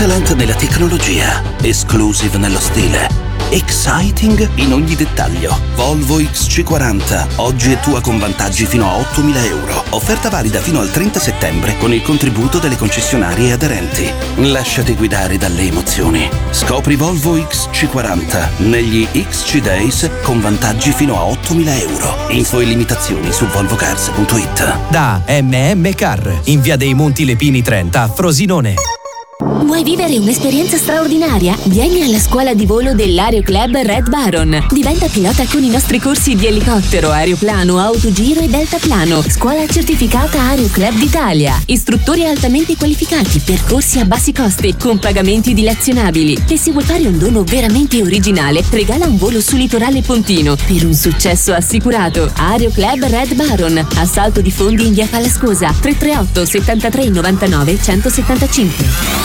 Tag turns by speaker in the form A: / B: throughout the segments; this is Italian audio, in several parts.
A: Excellent nella tecnologia, exclusive nello stile, exciting in ogni dettaglio. Volvo XC40, oggi è tua con vantaggi fino a 8.000 euro. Offerta valida fino al 30 settembre con il contributo delle concessionarie aderenti. Lasciati guidare dalle emozioni. Scopri Volvo XC40 negli XC Days con vantaggi fino a 8.000 euro. Info e limitazioni su volvocars.it.
B: Da Car, in via dei Monti Lepini 30 a Frosinone.
C: Vuoi vivere un'esperienza straordinaria? Vieni alla scuola di volo dell'Aero Club Red Baron. Diventa pilota con i nostri corsi di elicottero, aeroplano, autogiro e deltaplano. Scuola certificata Aero Club d'Italia. Istruttori altamente qualificati, percorsi a bassi costi, con pagamenti dilazionabili. E se vuoi fare un dono veramente originale, regala un volo su litorale pontino per un successo assicurato. Aero Club Red Baron. Assalto di fondi in via Falascosa. 338 73 99 175.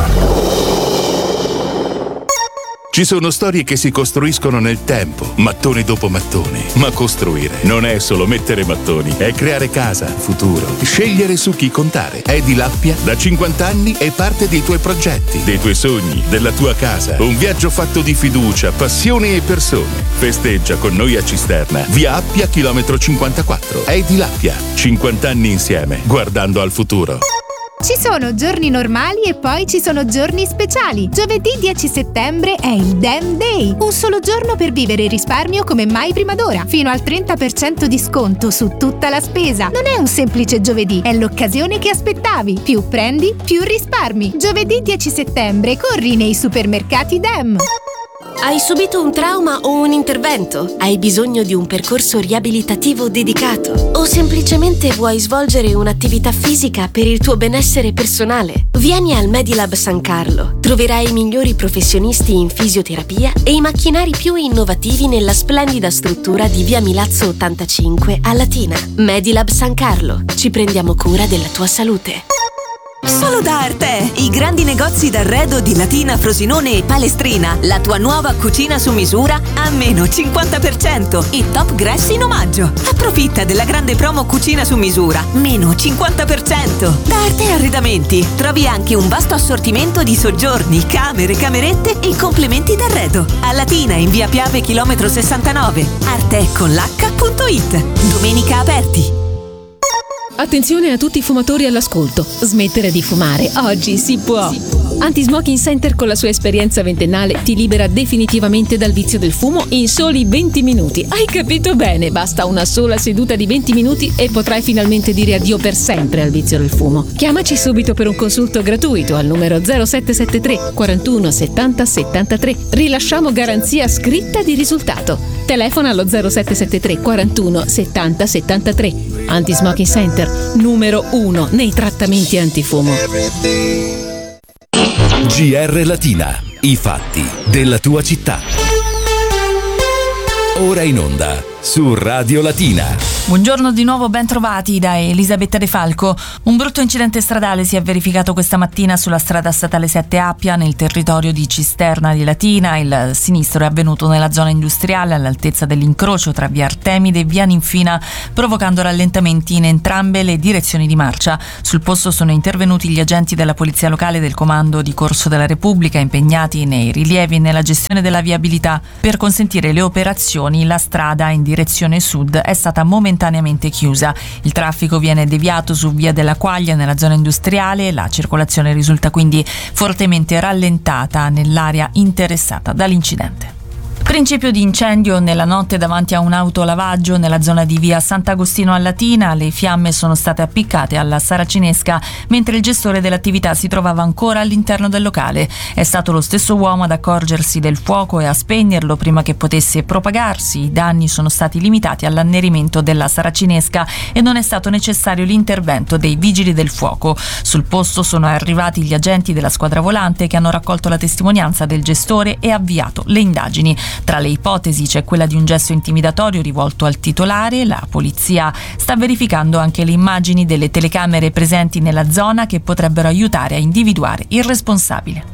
D: Ci sono storie che si costruiscono nel tempo, mattone dopo mattone. Ma costruire non è solo mettere mattoni, è creare casa, futuro, scegliere su chi contare. Edilappia da 50 anni è parte dei tuoi progetti, dei tuoi sogni, della tua casa. Un viaggio fatto di fiducia, passione e persone. Festeggia con noi a Cisterna, via Appia, chilometro 54. Edilappia, 50 anni insieme, guardando al futuro.
E: Ci sono giorni normali e poi ci sono giorni speciali. Giovedì 10 settembre è il Dem Day, un solo giorno per vivere il risparmio come mai prima d'ora. Fino al 30% di sconto su tutta la spesa. Non è un semplice giovedì, è l'occasione che aspettavi. Più prendi, più risparmi. Giovedì 10 settembre corri nei supermercati Dem.
C: Hai subito un trauma o un intervento? Hai bisogno di un percorso riabilitativo dedicato? O semplicemente vuoi svolgere un'attività fisica per il tuo benessere personale? Vieni al Medilab San Carlo. Troverai i migliori professionisti in fisioterapia e i macchinari più innovativi nella splendida struttura di via Milazzo 85 a Latina. Medilab San Carlo. Ci prendiamo cura della tua salute.
F: Solo da Arte, i grandi negozi d'arredo di Latina, Frosinone e Palestrina. La tua nuova cucina su misura a meno 50% e Top Grass in omaggio. Approfitta della grande promo cucina su misura, meno 50%. Da Arte Arredamenti trovi anche un vasto assortimento di soggiorni, camere, camerette e complementi d'arredo. A Latina in via Piave, chilometro 69. arteconlh.it. Domenica aperti.
G: Attenzione a tutti i fumatori all'ascolto. Smettere di fumare oggi si può. Anti-Smoking Center con la sua esperienza ventennale ti libera definitivamente dal vizio del fumo in soli 20 minuti. Hai capito bene? Basta una sola seduta di 20 minuti e potrai finalmente dire addio per sempre al vizio del fumo. Chiamaci subito per un consulto gratuito al numero 0773 41 70 73. Rilasciamo garanzia scritta di risultato. Telefona allo 0773 41 70 73. Anti-Smoking Center, numero 1 nei trattamenti antifumo.
B: GR Latina, i fatti della tua città. Ora in onda su Radio Latina.
H: Buongiorno di nuovo, ben trovati da Elisabetta De Falco. Un brutto incidente stradale si è verificato questa mattina sulla strada statale 7 Appia nel territorio di Cisterna di Latina. Il sinistro è avvenuto nella zona industriale all'altezza dell'incrocio tra via Artemide e via Ninfina, provocando rallentamenti in entrambe le direzioni di marcia. Sul posto sono intervenuti gli agenti della Polizia Locale del Comando di Corso della Repubblica impegnati nei rilievi e nella gestione della viabilità. Per consentire le operazioni, la strada in direzione sud è stata momentaneamente chiusa. Il traffico viene deviato su via della Quaglia nella zona industriale, la circolazione risulta quindi fortemente rallentata nell'area interessata dall'incidente. Principio di incendio nella notte davanti a un autolavaggio nella zona di via Sant'Agostino a Latina. Le fiamme sono state appiccate alla saracinesca mentre il gestore dell'attività si trovava ancora all'interno del locale. È stato lo stesso uomo ad accorgersi del fuoco e a spegnerlo prima che potesse propagarsi. I danni sono stati limitati all'annerimento della saracinesca e non è stato necessario l'intervento dei vigili del fuoco. Sul posto sono arrivati gli agenti della squadra volante che hanno raccolto la testimonianza del gestore e avviato le indagini. Tra le ipotesi c'è quella di un gesto intimidatorio rivolto al titolare. La polizia sta verificando anche le immagini delle telecamere presenti nella zona che potrebbero aiutare a individuare il responsabile.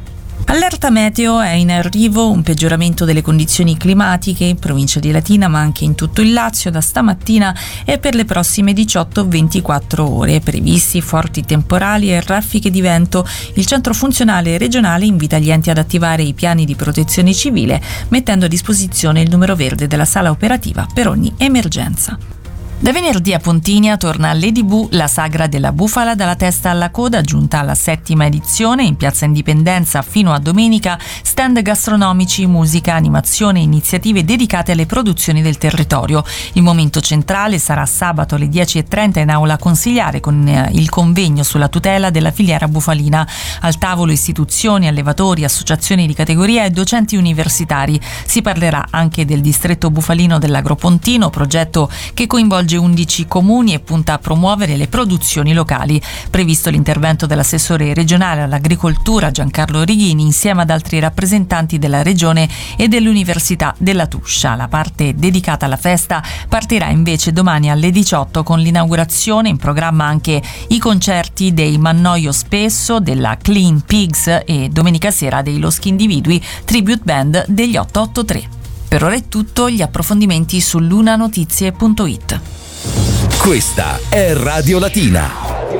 H: Allerta meteo, è in arrivo un peggioramento delle condizioni climatiche in provincia di Latina ma anche in tutto il Lazio da stamattina e per le prossime 18-24 ore. Previsti forti temporali e raffiche di vento. Il centro funzionale regionale invita gli enti ad attivare i piani di protezione civile mettendo a disposizione il numero verde della sala operativa per ogni emergenza. Da venerdì a Pontinia torna Lady Boo, la sagra della bufala dalla testa alla coda, giunta alla 7ª edizione in Piazza Indipendenza fino a domenica, stand gastronomici, musica, animazione e iniziative dedicate alle produzioni del territorio. Il momento centrale sarà sabato alle 10:30 in aula consigliare con il convegno sulla tutela della filiera bufalina. Al tavolo istituzioni, allevatori, associazioni di categoria e docenti universitari. Si parlerà anche del distretto bufalino dell'Agropontino, progetto che coinvolge 11 comuni e punta a promuovere le produzioni locali. Previsto l'intervento dell'assessore regionale all'agricoltura Giancarlo Righini insieme ad altri rappresentanti della regione e dell'Università della Tuscia. La parte dedicata alla festa partirà invece domani alle 18 con l'inaugurazione, in programma anche i concerti dei Mannoio Spesso, della Clean Pigs e domenica sera dei Loschi Individui, tribute band degli 883. Per ora è tutto, gli approfondimenti su lunanotizie.it.
B: Questa è Radio Latina.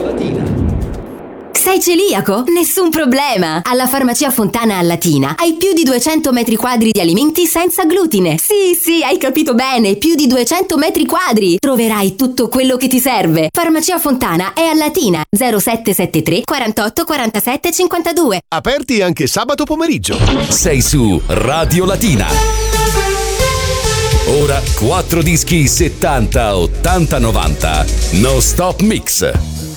C: Sei celiaco? Nessun problema! Alla Farmacia Fontana a Latina hai più di 200 metri quadri di alimenti senza glutine. Sì, hai capito bene, più di 200 metri quadri! Troverai tutto quello che ti serve. Farmacia Fontana è a Latina, 0773 48 47 52.
I: Aperti anche sabato pomeriggio.
B: Sei su Radio Latina. Ora 4 dischi 70, 80, 90. No Stop Mix.